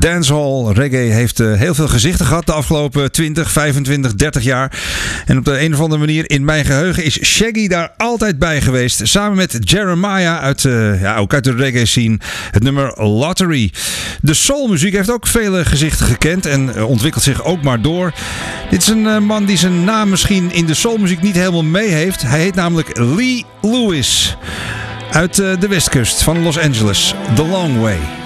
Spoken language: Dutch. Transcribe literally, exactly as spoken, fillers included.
dancehall reggae heeft uh, heel veel gezichten gehad de afgelopen twintig, vijfentwintig, dertig jaar. En op de een of andere manier in mijn geheugen is Shaggy daar altijd bij geweest. Samen met Jeremiah, uit, uh, ja, ook uit de reggae scene. Het nummer Lottery. De soulmuziek heeft ook vele gezichten gekend en uh, ontwikkelt zich ook maar door. Dit is een uh, man die zijn naam misschien in de soulmuziek niet helemaal mee heeft. Hij heet namelijk Lee Lewis. Uit uh, de westkust van Los Angeles. The Long Way.